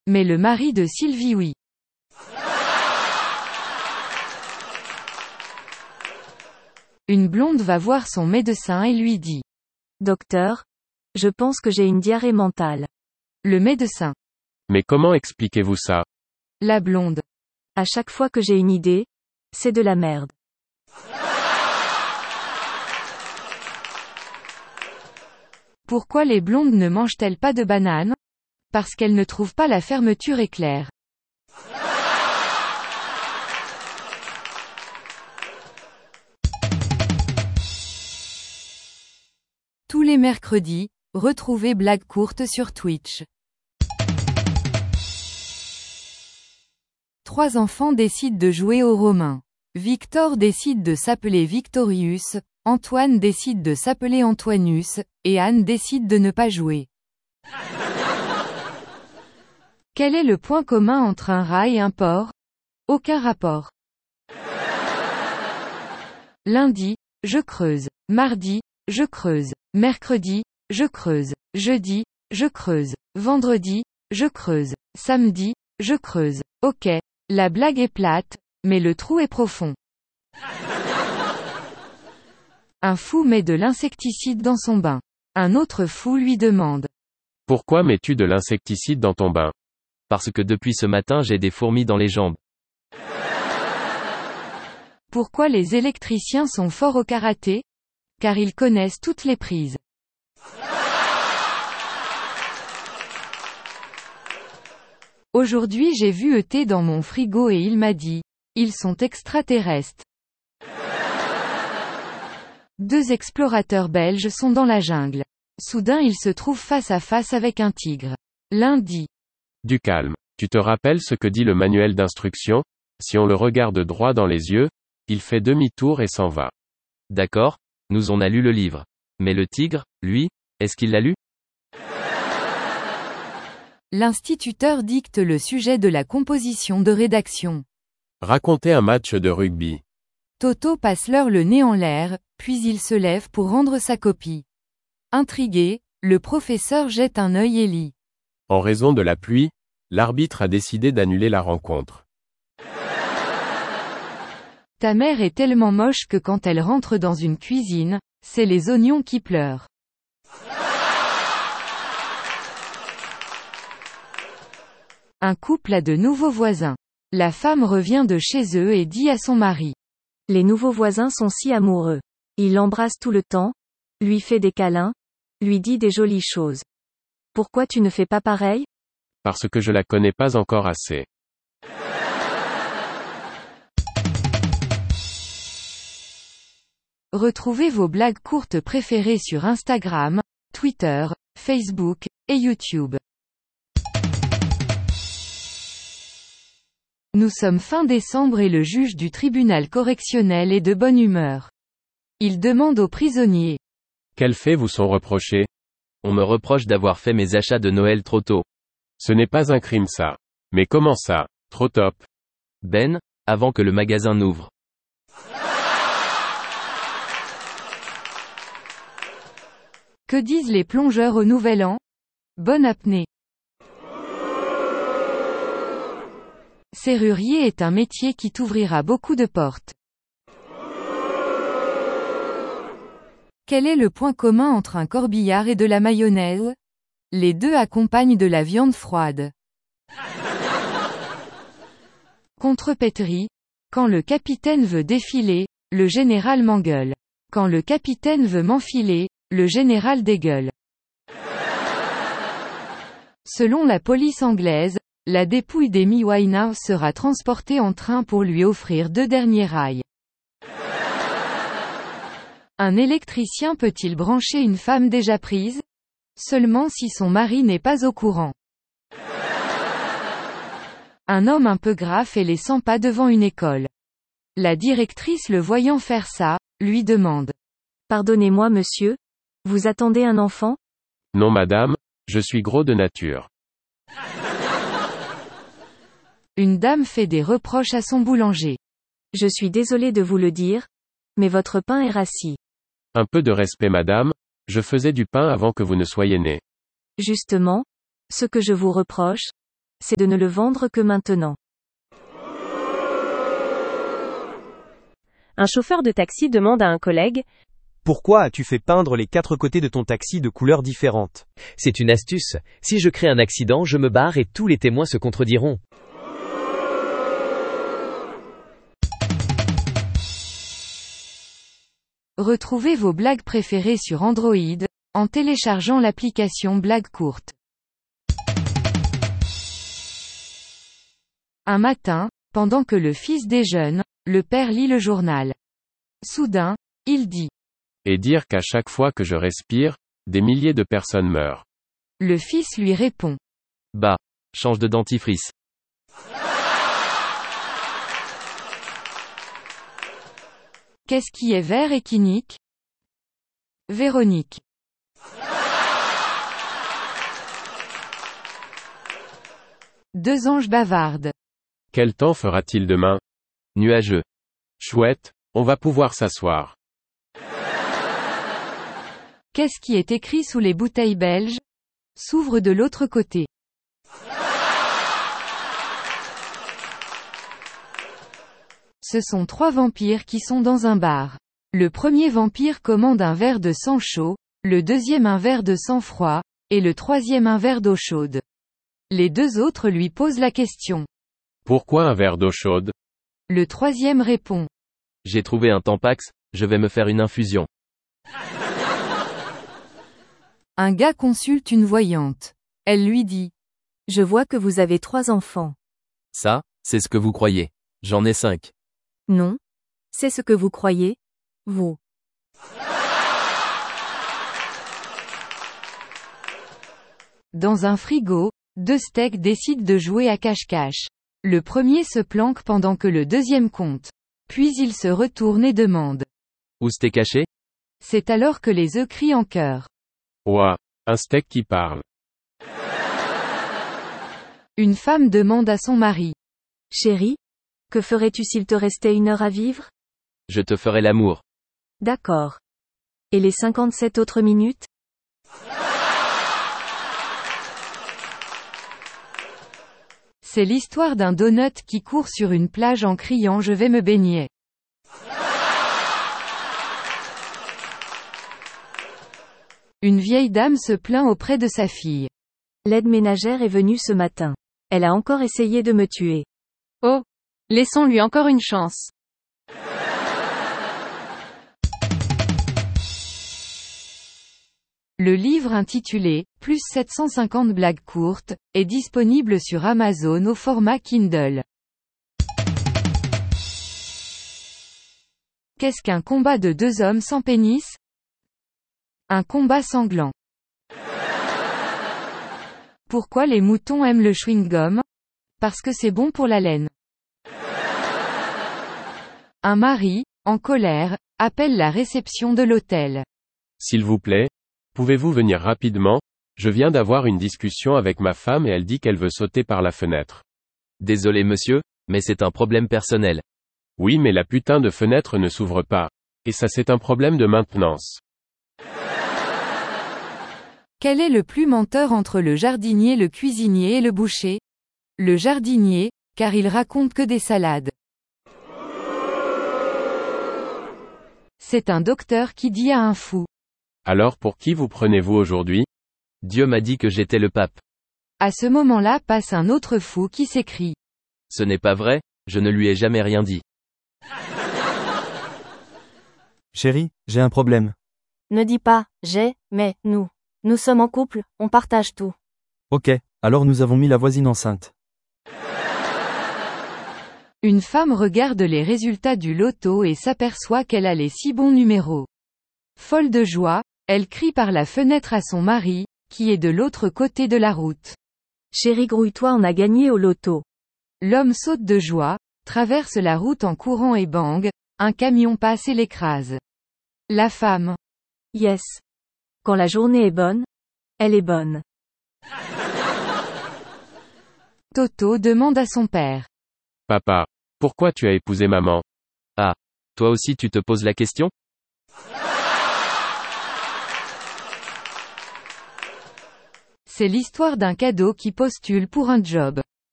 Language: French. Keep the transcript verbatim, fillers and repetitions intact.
Mais le mari de Sylvie oui. Une blonde va voir son médecin et lui dit. Docteur, je pense que j'ai une diarrhée mentale. Le médecin. Mais comment expliquez-vous ça? La blonde. À chaque fois que j'ai une idée, c'est de la merde. Pourquoi les blondes ne mangent-elles pas de bananes? Parce qu'elles ne trouvent pas la fermeture éclair. Tous les mercredis, retrouvez Blagues courtes sur Twitch. Trois enfants décident de jouer aux Romains. Victor décide de s'appeler Victorius, Antoine décide de s'appeler Antoinus, et Anne décide de ne pas jouer. Quel est le point commun entre un rat et un porc? Aucun rapport. Lundi, je creuse. Mardi, je creuse. Mercredi, je creuse. Jeudi, je creuse. Vendredi, je creuse. Samedi, je creuse. Ok, la blague est plate, mais le trou est profond. Un fou met de l'insecticide dans son bain. Un autre fou lui demande. Pourquoi mets-tu de l'insecticide dans ton bain? Parce que depuis ce matin j'ai des fourmis dans les jambes. Pourquoi les électriciens sont forts au karaté? Car ils connaissent toutes les prises. Aujourd'hui j'ai vu E T dans mon frigo et il m'a dit. Ils sont extraterrestres. Deux explorateurs belges sont dans la jungle. Soudain ils se trouvent face à face avec un tigre. L'un dit. Du calme. Tu te rappelles ce que dit le manuel d'instruction? Si on le regarde droit dans les yeux, il fait demi-tour et s'en va. D'accord, nous on a lu le livre. Mais le tigre, lui, est-ce qu'il l'a lu? L'instituteur dicte le sujet de la composition de rédaction. Racontez un match de rugby. Toto passe l'heure le nez en l'air, puis il se lève pour rendre sa copie. Intrigué, le professeur jette un œil et lit. En raison de la pluie, l'arbitre a décidé d'annuler la rencontre. Ta mère est tellement moche que quand elle rentre dans une cuisine, c'est les oignons qui pleurent. Un couple a de nouveaux voisins. La femme revient de chez eux et dit à son mari. Les nouveaux voisins sont si amoureux. Il l'embrasse tout le temps, lui fait des câlins, lui dit des jolies choses. Pourquoi tu ne fais pas pareil? Parce que je la connais pas encore assez. Retrouvez vos blagues courtes préférées sur Instagram, Twitter, Facebook, et YouTube. Nous sommes fin décembre et le juge du tribunal correctionnel est de bonne humeur. Il demande aux prisonniers. Quels faits vous sont reprochés? On me reproche d'avoir fait mes achats de Noël trop tôt. Ce n'est pas un crime ça. Mais comment ça, trop top? Ben, avant que le magasin n'ouvre. Que disent les plongeurs au Nouvel An? Bonne apnée. Serrurier est un métier qui t'ouvrira beaucoup de portes. Quel est le point commun entre un corbillard et de la mayonnaise? Les deux accompagnent de la viande froide. Contrepétrie. Quand le capitaine veut défiler, le général m'engueule. Quand le capitaine veut m'enfiler, le général dégueule. Selon la police anglaise, la dépouille d'Amy Winehouse sera transportée en train pour lui offrir deux derniers rails. Un électricien peut-il brancher une femme déjà prise? Seulement si son mari n'est pas au courant. Un homme un peu grave fait les cent pas devant une école. La directrice le voyant faire ça, lui demande. Pardonnez-moi monsieur? Vous attendez un enfant? Non madame, je suis gros de nature. Une dame fait des reproches à son boulanger. Je suis désolé de vous le dire, mais votre pain est rassis. Un peu de respect madame, je faisais du pain avant que vous ne soyez née. Justement, ce que je vous reproche, c'est de ne le vendre que maintenant. Un chauffeur de taxi demande à un collègue: Pourquoi as-tu fait peindre les quatre côtés de ton taxi de couleurs différentes? C'est une astuce. Si je crée un accident, je me barre et tous les témoins se contrediront. Retrouvez vos blagues préférées sur Android, en téléchargeant l'application Blagues courtes. Un matin, pendant que le fils déjeune, le père lit le journal. Soudain, il dit: Et dire qu'à chaque fois que je respire, des milliers de personnes meurent. Le fils lui répond: Bah, change de dentifrice. Qu'est-ce qui est vert et qui nique? Véronique. Deux anges bavardent. Quel temps fera-t-il demain? Nuageux. Chouette, on va pouvoir s'asseoir. Qu'est-ce qui est écrit sous les bouteilles belges? S'ouvre de l'autre côté. Ce sont trois vampires qui sont dans un bar. Le premier vampire commande un verre de sang chaud, le deuxième un verre de sang froid, et le troisième un verre d'eau chaude. Les deux autres lui posent la question. Pourquoi un verre d'eau chaude? Le troisième répond: J'ai trouvé un Tampax, je vais me faire une infusion. Un gars consulte une voyante. Elle lui dit: Je vois que vous avez trois enfants. Ça, c'est ce que vous croyez. J'en ai cinq. Non. C'est ce que vous croyez, vous. Dans un frigo, deux steaks décident de jouer à cache-cache. Le premier se planque pendant que le deuxième compte. Puis il se retourne et demande: Où c'était caché? C'est alors que les œufs crient en chœur. Ouah, un steak qui parle. Une femme demande à son mari: Chérie, que ferais-tu s'il te restait une heure à vivre? Je te ferai l'amour. D'accord. Et les cinquante-sept autres minutes? C'est l'histoire d'un donut qui court sur une plage en criant: Je vais me baigner. Une vieille dame se plaint auprès de sa fille. L'aide ménagère est venue ce matin. Elle a encore essayé de me tuer. Oh, laissons-lui encore une chance. Le livre intitulé « Plus sept cent cinquante blagues courtes » est disponible sur Amazon au format Kindle. Qu'est-ce qu'un combat de deux hommes sans pénis? Un combat sanglant. Pourquoi les moutons aiment le chewing-gum? Parce que c'est bon pour la laine. Un mari, en colère, appelle la réception de l'hôtel. S'il vous plaît, pouvez-vous venir rapidement? Je viens d'avoir une discussion avec ma femme et elle dit qu'elle veut sauter par la fenêtre. Désolé monsieur, mais c'est un problème personnel. Oui, mais la putain de fenêtre ne s'ouvre pas. Et ça c'est un problème de maintenance. Quel est le plus menteur entre le jardinier, le cuisinier et le boucher? Le jardinier, car il raconte que des salades. C'est un docteur qui dit à un fou: Alors pour qui vous prenez-vous aujourd'hui? Dieu m'a dit que j'étais le pape. À ce moment-là passe un autre fou qui s'écrie: Ce n'est pas vrai, je ne lui ai jamais rien dit. Chérie, j'ai un problème. Ne dis pas « j'ai », mais « nous ». Nous sommes en couple, on partage tout. Ok, alors nous avons mis la voisine enceinte. Une femme regarde les résultats du loto et s'aperçoit qu'elle a les six bons numéros. Folle de joie, elle crie par la fenêtre à son mari, qui est de l'autre côté de la route. Chérie, grouille-toi, on a gagné au loto. L'homme saute de joie, traverse la route en courant et bang, un camion passe et l'écrase. La femme: Yes. Quand la journée est bonne, elle est bonne. Toto demande à son père: Papa, pourquoi tu as épousé maman? Ah, toi aussi tu te poses la question? C'est l'histoire d'un cadeau qui postule pour un job.